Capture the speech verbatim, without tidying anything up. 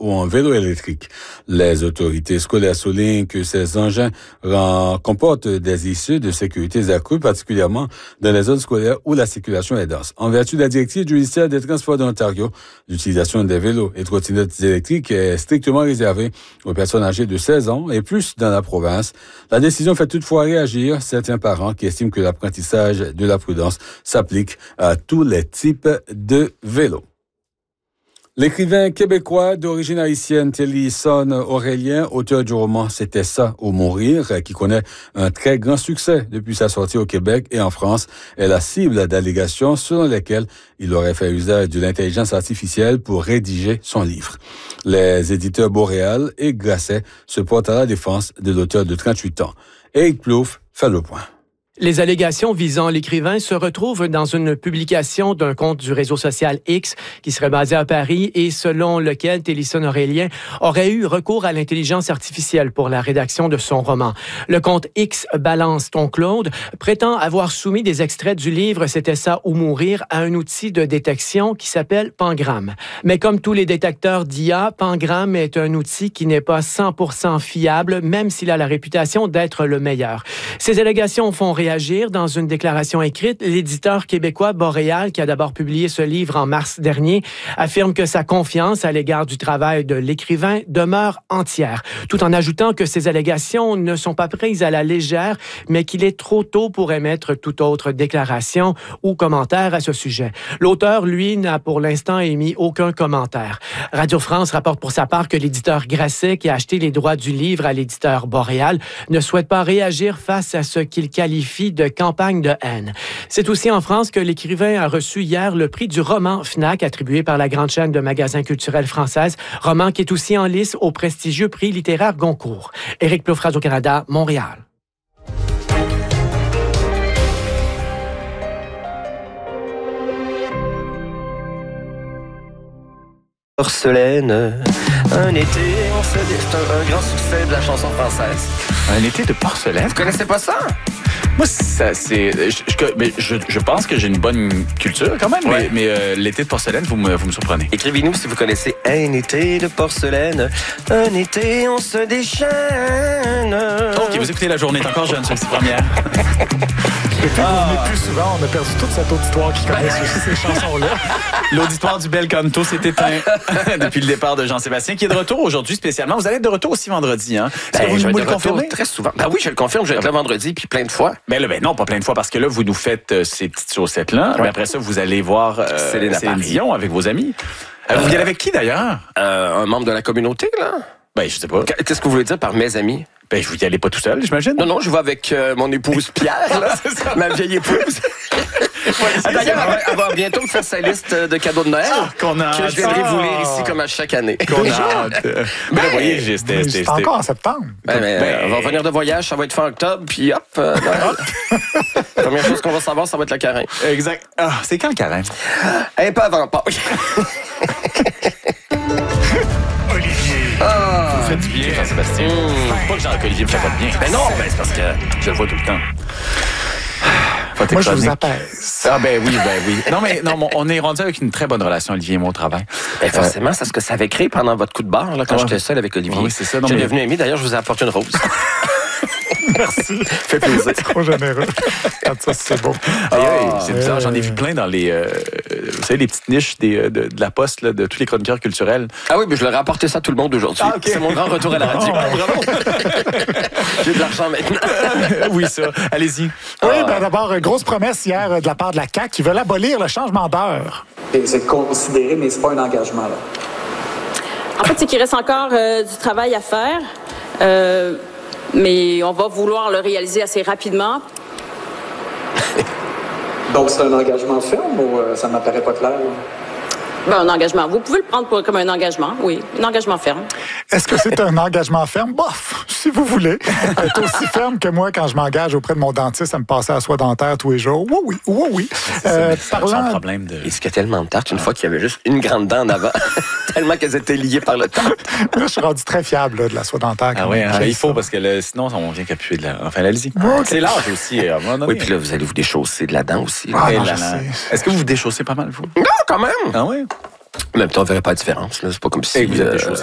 ou en vélo électrique. Les autorités scolaires soulignent que ces engins comportent des issues de sécurité accrues, particulièrement dans les zones scolaires où la circulation est dense. En vertu de la directive du ministère des Transports de l'Ontario, l'utilisation des vélos et trottinettes électriques est strictement réservée aux personnes âgées de seize ans et plus dans la province. La décision fait toutefois réagir certains parents qui estiment que l'apprentissage de la prudence s'applique à tous les types de vélos. L'écrivain québécois d'origine haïtienne Télisson Aurélien, auteur du roman C'était ça ou mourir, qui connaît un très grand succès depuis sa sortie au Québec et en France, est la cible d'allégations selon lesquelles il aurait fait usage de l'intelligence artificielle pour rédiger son livre. Les éditeurs Boréal et Grasset se portent à la défense de l'auteur de trente-huit ans. Éric Plouffe fait le point. Les allégations visant l'écrivain se retrouvent dans une publication d'un compte du réseau social X qui serait basé à Paris et selon lequel Télisson Aurélien aurait eu recours à l'intelligence artificielle pour la rédaction de son roman. Le compte X Balance ton Claude prétend avoir soumis des extraits du livre C'était ça ou mourir à un outil de détection qui s'appelle Pangram. Mais comme tous les détecteurs d'I A, Pangram est un outil qui n'est pas cent pour cent fiable, même s'il a la réputation d'être le meilleur. Ces allégations font réagir dans une déclaration écrite. L'éditeur québécois Boréal, qui a d'abord publié ce livre en mars dernier, affirme que sa confiance à l'égard du travail de l'écrivain demeure entière, tout en ajoutant que ces allégations ne sont pas prises à la légère, mais qu'il est trop tôt pour émettre toute autre déclaration ou commentaire à ce sujet. L'auteur, lui, n'a pour l'instant émis aucun commentaire. Radio France rapporte pour sa part que l'éditeur Grasset, qui a acheté les droits du livre à l'éditeur Boréal, ne souhaite pas réagir face à ce qu'il qualifie de campagne de haine. C'est aussi en France que l'écrivain a reçu hier le prix du roman Fnac, attribué par la grande chaîne de magasins culturels française, roman qui est aussi en lice au prestigieux prix littéraire Goncourt. Éric Plouffe, Radio-Canada, Montréal. Porcelaine, un été, on se dit, c'est un, un grand succès de la chanson française. Un été de porcelaine? Vous connaissez pas ça? Moi, ça, c'est, je, je, je, je pense que j'ai une bonne culture quand même, ouais. mais, mais euh, l'été de porcelaine, vous me, vous me surprenez. Écrivez-nous si vous connaissez un été de porcelaine, un été, on se déchaîne. OK, vous écoutez La Journée est encore jeune, sur ces premières. Depuis qu'on n'est plus souvent, on a perdu toute cette auditoire qui connaît ces chansons-là. L'auditoire du Bel Canto s'est éteint depuis le départ de Jean-Sébastien, qui est de retour aujourd'hui spécialement. Vous allez être de retour aussi vendredi, hein? Est-ce ben, que vous je nous vais le confirmez? Très souvent. Ben oui, je le confirme, je vais être là vendredi, puis plein de fois. Ben là, ben non, pas plein de fois, parce que là, vous nous faites euh, ces petites chaussettes-là. Ouais. Mais après ça, vous allez voir euh, Céline, Céline Dion avec vos amis. Euh, vous y allez avec qui, d'ailleurs? Euh, un membre de la communauté, là. Ben, je sais pas. Qu'est-ce que vous voulez dire par mes amis? Ben, je vous y allez pas tout seul, j'imagine. Non, non, je vais avec euh, mon épouse Pierre, là, ma vieille épouse. Ah, d'ailleurs, elle va, elle va bientôt me faire sa liste de cadeaux de Noël ah, qu'on a que je viendrai vous lire ici comme à chaque année. Qu'on a hâte. Ben, ben, vous voyez, j'ai, c'était, c'était, c'était encore en septembre. Ben, ben, ben, on va revenir de voyage, ça va être fin octobre, puis hop, euh, la première chose qu'on va savoir, ça va être le carême. Exact. Ah, c'est quand le carême? Un peu avant Pâques. Ah, vous faites du bien, Jean-Sébastien. Mmh. Pas que Jean-Olivier me fait pas de bien. Ben non, ben c'est parce que je le vois tout le temps. Moi, je vous apaise. Ah ben oui, ben oui. Non, mais non, on est rendu avec une très bonne relation, Olivier et moi, au travail. Ben forcément, c'est ce que ça avait créé pendant votre coup de barre, là, quand ah, j'étais seul avec Olivier. Oui, c'est ça. Non, J'ai mais... devenu ami. D'ailleurs, je vous ai apporté une rose. Merci. Fait plaisir. C'est trop généreux. Ça, c'est beau. Ah, hey, c'est bizarre, j'en ai vu plein dans les, euh, vous savez, les petites niches des, de, de la poste, là, de tous les chroniqueurs culturels. Ah oui, mais je leur ai apporté ça à tout le monde aujourd'hui. Ah, okay. C'est mon grand retour à la radio. Oh, bravo. J'ai de l'argent maintenant. Oui, ça. Allez-y. Oui, ben d'abord, grosse promesse hier de la part de la C A Q qui veulent abolir le changement d'heure. C'est considéré, mais c'est pas un engagement, là. En fait, c'est qu'il reste encore euh, du travail à faire. Euh, Mais on va vouloir le réaliser assez rapidement. Donc, c'est un engagement ferme ou euh, ça ne m'apparaît pas clair? Ben, un engagement. Vous pouvez le prendre pour, comme un engagement, oui. Un engagement ferme. Est-ce que c'est un engagement ferme? Bof, si vous voulez. Être aussi ferme que moi quand je m'engage auprès de mon dentiste à me passer à la soie dentaire tous les jours. Oui, oui, oui, oui. C'est euh, ça, parlant... problème de... Il se tellement de tarte une fois qu'il y avait juste une grande dent en avant, tellement qu'elles étaient liées par le temps. Là, je suis rendu très fiable là, de la soie dentaire. Ah oui, hein, il faut, ça. Parce que là, sinon, on vient qu'à puer de la... Enfin, allez-y. Okay. C'est l'âge aussi. À un moment donné. Oui, puis là, vous allez vous déchausser de la dent aussi. Ah, non, là, est-ce que vous vous déchaussez pas mal, vous? Non, quand même. Ah oui? En même temps, on ne verrait pas la différence. Là. C'est pas comme si... vous êtes déchaussé.